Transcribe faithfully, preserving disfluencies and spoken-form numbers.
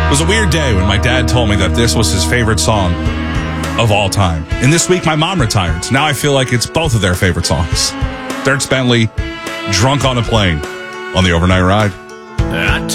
It was a weird day when my dad told me that this was his favorite song of all time. And this week, my mom retired. So now I feel like it's both of their favorite songs. Dirk Bentley, Drunk on a Plane on the Overnight Ride. I